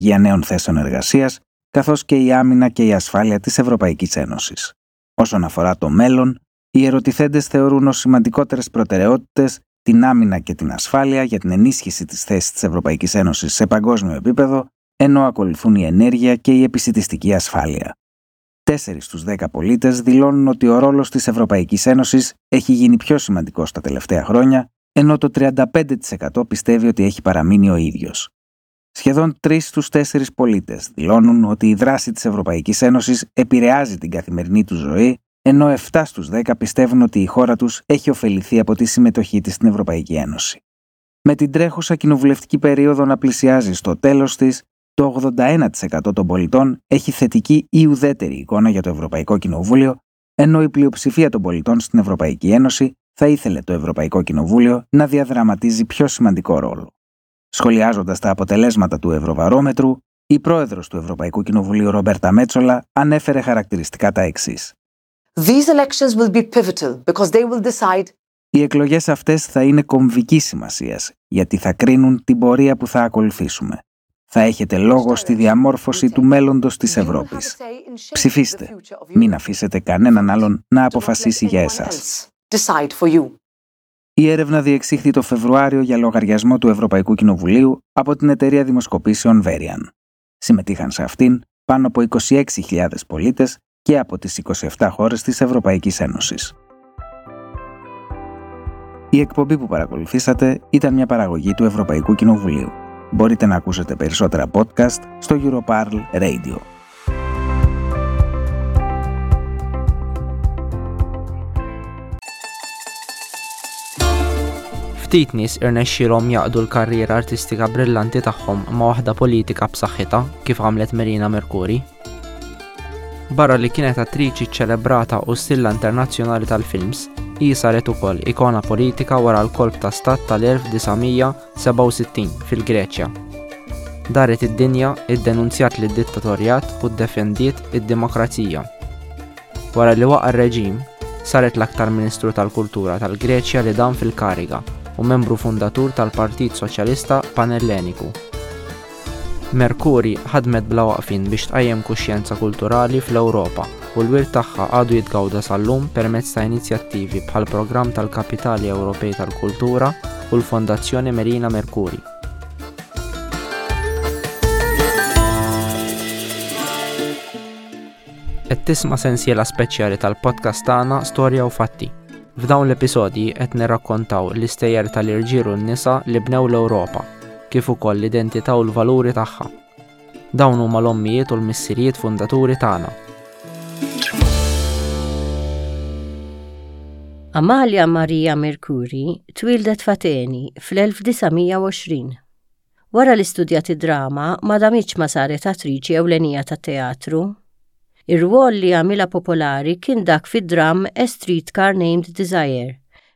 δημιουργία νέων θέσεων εργασίας, καθώς και η άμυνα και η ασφάλεια της Ευρωπαϊκής Ένωσης. Όσον αφορά το μέλλον, οι ερωτηθέντες θεωρούν ως σημαντικότερες προτεραιότητες την άμυνα και την ασφάλεια για την ενίσχυση της θέσης της Ευρωπαϊκής Ένωσης σε παγκόσμιο επίπεδο, ενώ ακολουθούν η ενέργεια και η επισιτιστική ασφάλεια. 4 στους 10 πολίτες δηλώνουν ότι ο ρόλος της Ευρωπαϊκής Ένωσης έχει γίνει πιο σημαντικός τα τελευταία χρόνια, ενώ το 35% πιστεύει ότι έχει παραμείνει ο ίδιος. Σχεδόν 3 στους 4 πολίτες δηλώνουν ότι η δράση της Ευρωπαϊκής Ένωσης επηρεάζει την καθημερινή τους ζωή, ενώ 7 στους 10 πιστεύουν ότι η χώρα τους έχει ωφεληθεί από τη συμμετοχή της στην Ευρωπαϊκή Ένωση. Με την τρέχουσα κοινοβουλευτική περίοδο να πλησιάζει στο τέλος της, το 81% των πολιτών έχει θετική ή ουδέτερη εικόνα για το Ευρωπαϊκό Κοινοβούλιο, ενώ η πλειοψηφία των πολιτών στην Ευρωπαϊκή Ένωση θα ήθελε το Ευρωπαϊκό Κοινοβούλιο να διαδραματίζει πιο σημαντικό ρόλο. Σχολιάζοντας τα αποτελέσματα του Ευρωβαρόμετρου, η πρόεδρος του Ευρωπαϊκού Κοινοβουλίου Ρομπέρτα Μέτσολα ανέφερε χαρακτηριστικά τα εξής. Οι εκλογές αυτές θα είναι κομβικής σημασίας, γιατί θα κρίνουν την πορεία που θα ακολουθήσουμε. Θα έχετε λόγο στη διαμόρφωση του μέλλοντος της Ευρώπης. Ψηφίστε. Μην αφήσετε κανέναν άλλον να αποφασίσει για εσάς. Η έρευνα διεξήχθη το Φεβρουάριο για λογαριασμό του Ευρωπαϊκού Κοινοβουλίου από την εταιρεία δημοσκοπήσεων Verian. Συμμετείχαν σε αυτήν πάνω από 26.000 πολίτες και από τις 27 χώρες της Ευρωπαϊκής Ένωσης. Η εκπομπή που παρακολουθήσατε ήταν μια παραγωγή του Ευρωπαϊκού Κοινοβουλίου. Μπορείτε να ακούσετε περισσότερα podcast στο Europarl Radio. Ftit nies irnexxielhom jaqdu l-karriera artistika brillanti tagħhom ma' waħda politika b'saħħitha kif għamlet Marina Mercuri. Barra li kienet attriċi ċċelebrata u stilla internazzjonali tal-films, hi saret ukoll ikona politika wara l-kolb ta' stat tal-1967 fil-Greċja. Daret id-dinja, iddenunzjat lid-dittatorjat u ddefendiet id-demokrazija. Wara li waqa' r-reġim, saret l-aktar Ministru tal-Kultura tal-Greċja li dan fil-kariga u membru fundatur tal-Partit Soċjalista Panelleniku. Mercuri ħadmet bla waqfin biex tqajjem kuxjenza kulturali fl-Ewropa u l-wirt tagħha għadu jitgawda sal-lum permezz ta' inizjattivi bħal programm tal-Kapitali Ewropej tal-Kultura u l-Fondazzjoni Marina Mercuri. Qed tisma' sensiela speċjali tal-podcast tagħna Storja u Fatti. F'dawn l-episodji qed nirrakkontaw l-istejjer tal-irġiel u n-nisa li bnew l-Ewropa, kif ukoll l-identità u l-valuri tagħha. Dawn huma l-ommijiet u l-missirijiet fundaturi tagħna. Amalia Maria Mercuri twildet f'Ateni fl-1920. Wara li studjat id-drama ma damitx ma saret attriċi ewlenija tat-teatru. Ir-rwol li għamilha popolari kien dak fid-dram A Streetcar Named Desire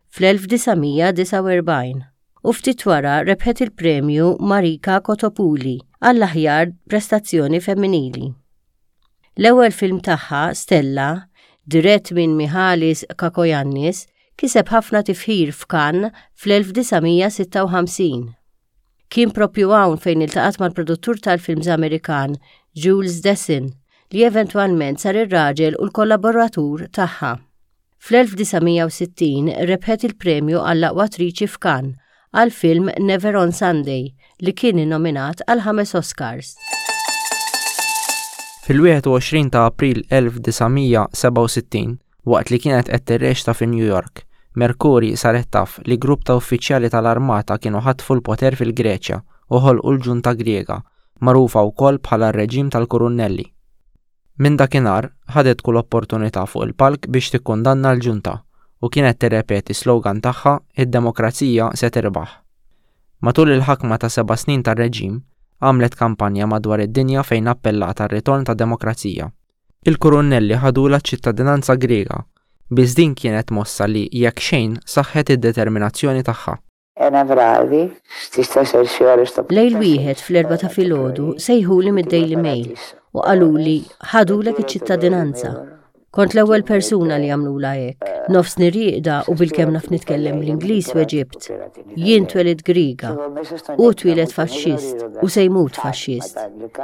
fl-1949 u ftit wara rebħet il-premju Marika Kotopuli għall-aħjar prestazzjoni femminili. L-ewwel film tagħha, Stella, dirett minn Mihalis Kakoyannis, kiseb ħafna tifħir f'Cannes fl-1956. Kien propju hawn fejn iltaqat mal-produttur tal-films Amerikan Jules Dessin, li eventwalment sar ir-raġel u l-kollaboratur tagħha. Fl-1960 rebħet il-premju għall-aqwa attriċi f'Cannes għal-film Never on Sunday li kien innominat għal 5 Oscars. Fil-21 ta' April 1967, waqt li kienet qed tirrexta fi New York, Mercuri saret taf li grupp ta' uffiċjali tal-armata kienu ħatfu l-poter fil-Greċja u ħolqu l-ġunta Griega, magħrufa wkoll bħala r-reġim tal-Kurunnelli. Minn dakinhar ħadet kull opportunità fuq il-palk biex tikkundanna l-ġunta u kienet tirrepeti slogan tagħha id-demokrazija se tirbaħ. Matul il-ħakma ta' 7 snin tar-reġim, għamlet kampanja madwar id-dinja fejn appellat għar-ritorn ta' demokrazija. Il-Kurunnelli ħadula ċ-ċittadinanza Griega, biss din kienet mossa li jekk xejn saħħet id-determinazzjoni tagħha. Lejl wieħed fl-4 ta' filgħodu sejħuli mid-Daily Mail u qaluli ħadulek iċ-ċittadinanza. Kont l-ewwel persuna li għamlula hekk. Nofsni rieqda u bil-kemm naf nitkellem l-Ingliż u Eġibt. Jien twelid Griega u twilet faxxist u se jmut faxxist.